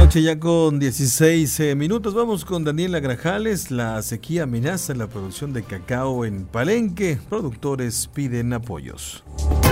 Noche ya con 16 minutos. Vamos con Daniela Grajales. La sequía amenaza la producción de cacao en Palenque. Productores piden apoyos.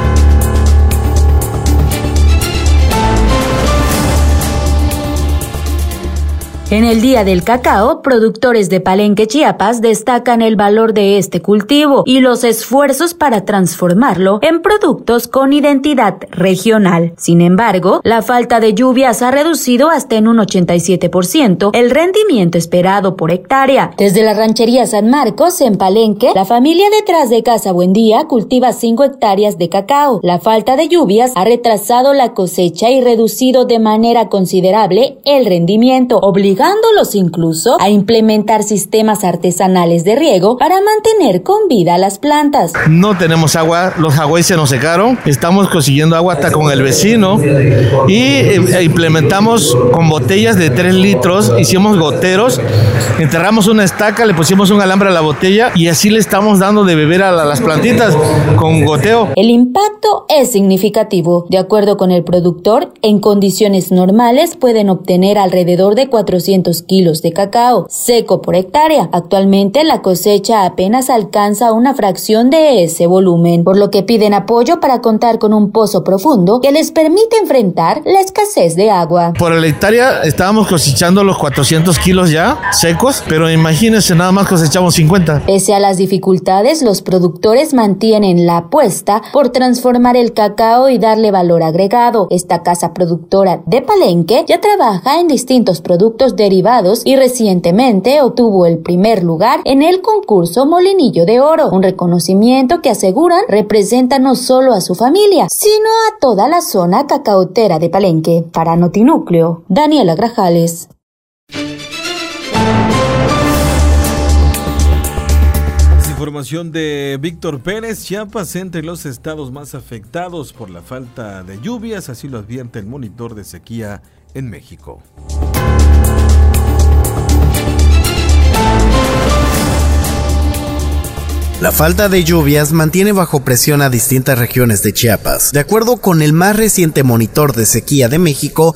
En el Día del Cacao, productores de Palenque, Chiapas, destacan el valor de este cultivo y los esfuerzos para transformarlo en productos con identidad regional. Sin embargo, la falta de lluvias ha reducido hasta en un 87% el rendimiento esperado por hectárea. Desde la ranchería San Marcos, en Palenque, la familia detrás de Casa Buendía cultiva 5 hectáreas de cacao. La falta de lluvias ha retrasado la cosecha y reducido de manera considerable el rendimiento, obligándolos incluso a implementar sistemas artesanales de riego para mantener con vida las plantas. No tenemos agua, los jagüeyes se nos secaron, estamos consiguiendo agua hasta con el vecino y implementamos con botellas de 3 litros, hicimos goteros, enterramos una estaca, le pusimos un alambre a la botella y así le estamos dando de beber a las plantitas con goteo. El impacto es significativo. De acuerdo con el productor, en condiciones normales pueden obtener alrededor de 400 kilos de cacao seco por hectárea. Actualmente la cosecha apenas alcanza una fracción de ese volumen, por lo que piden apoyo para contar con un pozo profundo que les permite enfrentar la escasez de agua. Por la hectárea estábamos cosechando los 400 kilos ya secos, pero imagínense, nada más cosechamos 50. Pese a las dificultades, los productores mantienen la apuesta por transformar el cacao y darle valor agregado. Esta casa productora de Palenque ya trabaja en distintos productos derivados y recientemente obtuvo el primer lugar en el concurso Molinillo de Oro, un reconocimiento que aseguran representa no solo a su familia, sino a toda la zona cacaotera de Palenque. Para Notinúcleo, Daniela Grajales. Información de Víctor Pérez. Chiapas entre los estados más afectados por la falta de lluvias, así lo advierte el monitor de sequía en México. La falta de lluvias mantiene bajo presión a distintas regiones de Chiapas. De acuerdo con el más reciente monitor de sequía de México,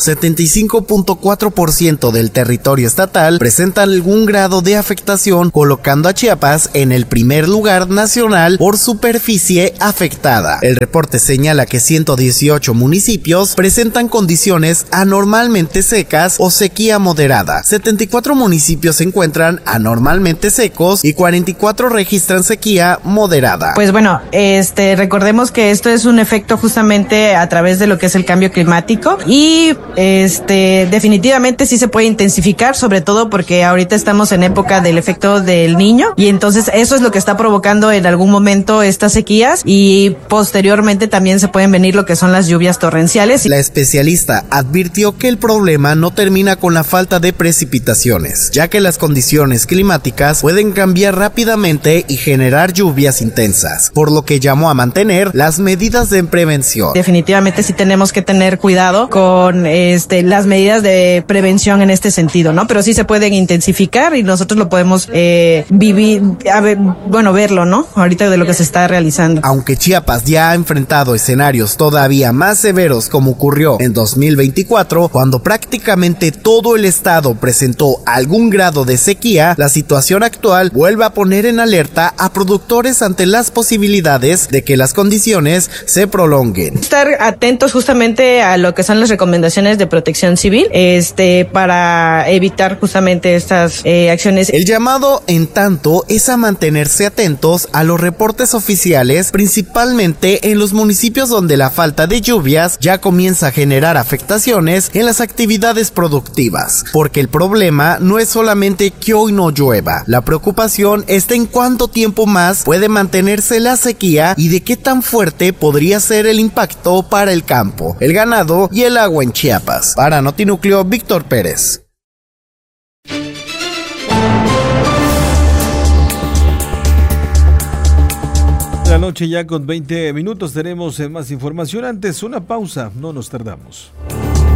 75.4% del territorio estatal presenta algún grado de afectación, colocando a Chiapas en el primer lugar nacional por superficie afectada. El reporte señala que 118 municipios presentan condiciones anormalmente secas o sequía moderada. 74 municipios se encuentran anormalmente secos y 44 registran sequía moderada. Pues bueno, recordemos que esto es un efecto justamente a través de lo que es el cambio climático y definitivamente sí se puede intensificar, sobre todo porque ahorita estamos en época del efecto del Niño y entonces eso es lo que está provocando en algún momento estas sequías y posteriormente también se pueden venir lo que son las lluvias torrenciales. La especialista advirtió que el problema no termina con la falta de precipitaciones, ya que las condiciones climáticas pueden cambiar rápidamente y generar lluvias intensas, por lo que llamó a mantener las medidas de prevención. Definitivamente sí tenemos que tener cuidado con las medidas de prevención en este sentido, ¿no? Pero sí se pueden intensificar y nosotros lo podemos verlo, ¿no? Ahorita de lo que se está realizando. Aunque Chiapas ya ha enfrentado escenarios todavía más severos como ocurrió en 2024, cuando prácticamente todo el estado presentó algún grado de sequía, la situación actual vuelve a poner en alerta a productores ante las posibilidades de que las condiciones se prolonguen. Estar atentos justamente a lo que son las recomendaciones de protección civil, para evitar justamente estas acciones. El llamado, en tanto, es a mantenerse atentos a los reportes oficiales, principalmente en los municipios donde la falta de lluvias ya comienza a generar afectaciones en las actividades productivas, porque el problema no es solamente que hoy no llueva, la preocupación está en cuánto tiempo más puede mantenerse la sequía y de qué tan fuerte podría ser el impacto para el campo, el ganado y el agua en Chiapas. Para Notinúcleo, Víctor Pérez. La noche ya con 20 minutos tenemos más información. Antes una pausa, no nos tardamos.